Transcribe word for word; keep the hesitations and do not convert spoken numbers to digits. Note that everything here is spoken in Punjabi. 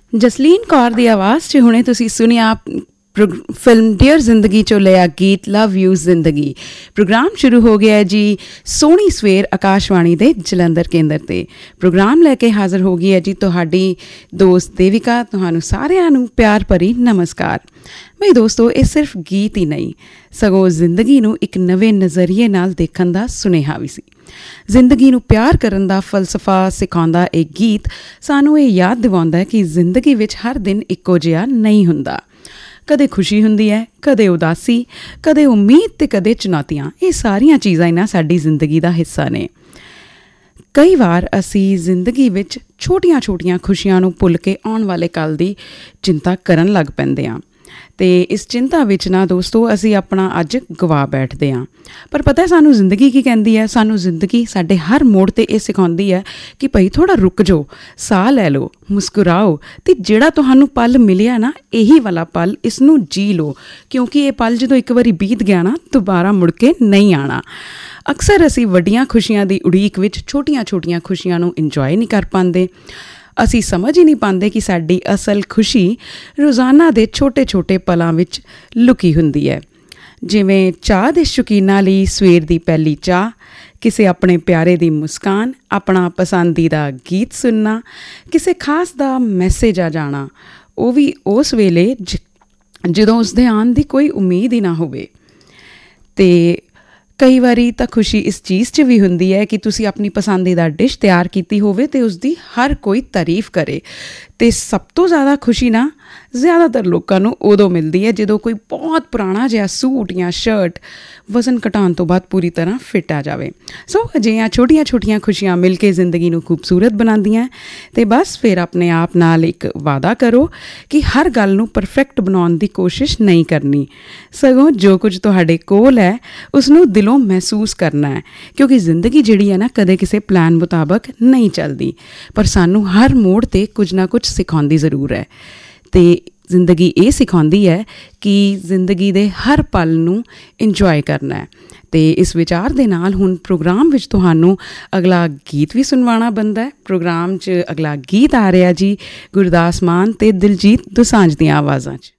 ਜਸਲੀਨ ਕੌਰ ਦੀ ਆਵਾਜ਼ 'ਚ ਹੁਣੇ ਤੁਸੀਂ ਸੁਣਿਆ ਫਿਲਮ ਡੀਅਰ ਜ਼ਿੰਦਗੀ 'ਚੋਂ ਲਿਆ ਗੀਤ ਲਵ ਯੂ ਜ਼ਿੰਦਗੀ। ਪ੍ਰੋਗਰਾਮ ਸ਼ੁਰੂ ਹੋ ਗਿਆ ਜੀ ਸੋਹਣੀ ਸਵੇਰ ਆਕਾਸ਼ਵਾਣੀ ਦੇ ਜਲੰਧਰ ਕੇਂਦਰ 'ਤੇ। ਪ੍ਰੋਗਰਾਮ ਲੈ ਕੇ ਹਾਜ਼ਰ ਹੋ ਗਈ ਹੈ ਜੀ ਤੁਹਾਡੀ ਦੋਸਤ ਦੇਵਿਕਾ। ਤੁਹਾਨੂੰ ਸਾਰਿਆਂ ਨੂੰ ਪਿਆਰ ਭਰੀ ਨਮਸਕਾਰ। ਬਈ ਦੋਸਤੋ, ਇਹ ਸਿਰਫ ਗੀਤ ਹੀ ਨਹੀਂ ਸਗੋਂ ਜ਼ਿੰਦਗੀ ਨੂੰ ਇੱਕ ਨਵੇਂ ਨਜ਼ਰੀਏ ਨਾਲ ਦੇਖਣ ਦਾ ਸੁਨੇਹਾ ਵੀ ਸੀ। ਜ਼ਿੰਦਗੀ ਨੂੰ ਪਿਆਰ ਕਰਨ ਦਾ ਫਲਸਫਾ ਸਿਖਾਉਂਦਾ ਇਹ ਗੀਤ ਸਾਨੂੰ ਇਹ ਯਾਦ ਦਿਵਾਉਂਦਾ ਹੈ ਕਿ ਜ਼ਿੰਦਗੀ ਵਿੱਚ ਹਰ ਦਿਨ ਇੱਕੋ ਜਿਹਾ ਨਹੀਂ ਹੁੰਦਾ। ਕਦੇ ਖੁਸ਼ੀ ਹੁੰਦੀ ਹੈ, ਕਦੇ ਉਦਾਸੀ, ਕਦੇ ਉਮੀਦ ਅਤੇ ਕਦੇ ਚੁਣੌਤੀਆਂ। ਇਹ ਸਾਰੀਆਂ ਚੀਜ਼ਾਂ ਹੀ ਨਾ ਸਾਡੀ ਜ਼ਿੰਦਗੀ ਦਾ ਹਿੱਸਾ ਨੇ। ਕਈ ਵਾਰ ਅਸੀਂ ਜ਼ਿੰਦਗੀ ਵਿੱਚ ਛੋਟੀਆਂ ਛੋਟੀਆਂ ਖੁਸ਼ੀਆਂ ਨੂੰ ਭੁੱਲ ਕੇ ਆਉਣ ਵਾਲੇ ਕੱਲ੍ਹ ਦੀ ਚਿੰਤਾ ਕਰਨ ਲੱਗ ਪੈਂਦੇ ਹਾਂ ਅਤੇ ਇਸ ਚਿੰਤਾ ਵਿੱਚ ਨਾ ਦੋਸਤੋ ਅਸੀਂ ਆਪਣਾ ਅੱਜ ਗਵਾ ਬੈਠਦੇ ਹਾਂ। ਪਰ ਪਤਾ ਸਾਨੂੰ ਜ਼ਿੰਦਗੀ ਕੀ ਕਹਿੰਦੀ ਹੈ? ਸਾਨੂੰ ਜ਼ਿੰਦਗੀ ਸਾਡੇ ਹਰ ਮੋੜ 'ਤੇ ਇਹ ਸਿਖਾਉਂਦੀ ਹੈ ਕਿ ਭਾਈ ਥੋੜ੍ਹਾ ਰੁਕ ਜਾਓ, ਸਾਹ ਲੈ ਲਓ, ਮੁਸਕਰਾਓ ਅਤੇ ਜਿਹੜਾ ਤੁਹਾਨੂੰ ਪਲ ਮਿਲਿਆ ਨਾ ਇਹੀ ਵਾਲਾ ਪਲ ਇਸਨੂੰ ਜੀ ਲਓ, ਕਿਉਂਕਿ ਇਹ ਪਲ ਜਦੋਂ ਇੱਕ ਵਾਰੀ ਬੀਤ ਗਿਆ ਨਾ ਦੁਬਾਰਾ ਮੁੜ ਕੇ ਨਹੀਂ ਆਉਣਾ। ਅਕਸਰ ਅਸੀਂ ਵੱਡੀਆਂ ਖੁਸ਼ੀਆਂ ਦੀ ਉਡੀਕ ਵਿੱਚ ਛੋਟੀਆਂ ਛੋਟੀਆਂ ਖੁਸ਼ੀਆਂ ਨੂੰ ਇੰਜੋਏ ਨਹੀਂ ਕਰ ਪਾਉਂਦੇ। ਅਸੀਂ ਸਮਝ ਹੀ ਨਹੀਂ ਪਾਉਂਦੇ ਕਿ ਸਾਡੀ ਅਸਲ ਖੁਸ਼ੀ ਰੋਜ਼ਾਨਾ ਦੇ ਛੋਟੇ ਛੋਟੇ ਪਲਾਂ ਵਿੱਚ ਲੁਕੀ ਹੁੰਦੀ ਹੈ। ਜਿਵੇਂ ਚਾਹ ਦੇ ਸ਼ੌਕੀਨਾਂ ਲਈ ਸਵੇਰ ਦੀ ਪਹਿਲੀ ਚਾਹ, ਕਿਸੇ ਆਪਣੇ ਪਿਆਰੇ ਦੀ ਮੁਸਕਾਨ, ਆਪਣਾ ਪਸੰਦੀਦਾ ਗੀਤ ਸੁਣਨਾ, ਕਿਸੇ ਖਾਸ ਦਾ ਮੈਸੇਜ ਆ ਜਾਣਾ, ਉਹ ਵੀ ਉਸ ਵੇਲੇ ਜ ਜਦੋਂ ਉਸਦੇ ਆਉਣ ਦੀ ਕੋਈ ਉਮੀਦ ਹੀ ਨਾ ਹੋਵੇ। ਅਤੇ ਕਈ ਵਾਰੀ ਤਾਂ ਖੁਸ਼ੀ ਇਸ ਚੀਜ਼ 'ਚ ਵੀ ਹੁੰਦੀ ਹੈ ਕਿ ਤੁਸੀਂ ਆਪਣੀ ਪਸੰਦੀਦਾ ਡਿਸ਼ ਤਿਆਰ ਕੀਤੀ ਹੋਵੇ ਅਤੇ ਉਸਦੀ ਹਰ ਕੋਈ ਤਾਰੀਫ ਕਰੇ। ਅਤੇ ਸਭ ਤੋਂ ਜ਼ਿਆਦਾ ਖੁਸ਼ੀ ਨਾ ਜ਼ਿਆਦਾਤਰ ਲੋਕਾਂ ਨੂੰ ਉਦੋਂ ਮਿਲਦੀ ਹੈ ਜਦੋਂ ਕੋਈ ਬਹੁਤ ਪੁਰਾਣਾ ਜਿਹਾ ਸੂਟ ਜਾਂ ਸ਼ਰਟ ਵਜ਼ਨ ਘਟਾਉਣ ਤੋਂ ਬਾਅਦ ਪੂਰੀ ਤਰ੍ਹਾਂ ਫਿੱਟ ਆ ਜਾਵੇ। ਸੋ ਅਜਿਹੀਆਂ ਛੋਟੀਆਂ ਛੋਟੀਆਂ ਖੁਸ਼ੀਆਂ ਮਿਲ ਕੇ ਜ਼ਿੰਦਗੀ ਨੂੰ ਖੂਬਸੂਰਤ ਬਣਾਉਂਦੀਆਂ। ਅਤੇ ਬਸ ਫਿਰ ਆਪਣੇ ਆਪ ਨਾਲ ਇੱਕ ਵਾਅਦਾ ਕਰੋ ਕਿ ਹਰ ਗੱਲ ਨੂੰ ਪਰਫੈਕਟ ਬਣਾਉਣ ਦੀ ਕੋਸ਼ਿਸ਼ ਨਹੀਂ ਕਰਨੀ, ਸਗੋਂ ਜੋ ਕੁਝ ਤੁਹਾਡੇ ਕੋਲ ਹੈ ਉਸਨੂੰ ਦਿਲੋਂ ਮਹਿਸੂਸ ਕਰਨਾ ਹੈ। ਕਿਉਂਕਿ ਜ਼ਿੰਦਗੀ ਜਿਹੜੀ ਹੈ ਨਾ ਕਦੇ ਕਿਸੇ ਪਲਾਨ ਮੁਤਾਬਕ ਨਹੀਂ ਚੱਲਦੀ, ਪਰ ਸਾਨੂੰ ਹਰ ਮੋੜ 'ਤੇ ਕੁਝ ਨਾ ਕੁਝ ਸਿਖਾਉਂਦੀ ਜ਼ਰੂਰ ਹੈ। ਅਤੇ ਜ਼ਿੰਦਗੀ ਇਹ ਸਿਖਾਉਂਦੀ ਹੈ ਕਿ ਜ਼ਿੰਦਗੀ ਦੇ ਹਰ ਪਲ ਨੂੰ ਇੰਜੋਏ ਕਰਨਾ ਹੈ। ਅਤੇ ਇਸ ਵਿਚਾਰ ਦੇ ਨਾਲ ਹੁਣ ਪ੍ਰੋਗਰਾਮ ਵਿੱਚ ਤੁਹਾਨੂੰ ਅਗਲਾ ਗੀਤ ਵੀ ਸੁਣਵਾਉਣਾ ਬਣਦਾ ਹੈ। ਪ੍ਰੋਗਰਾਮ 'ਚ ਅਗਲਾ ਗੀਤ ਆ ਰਿਹਾ ਜੀ ਗੁਰਦਾਸ ਮਾਨ ਅਤੇ ਦਿਲਜੀਤ ਦੋਸਾਂਝ ਦੀਆਂ ਆਵਾਜ਼ਾਂ 'ਚ।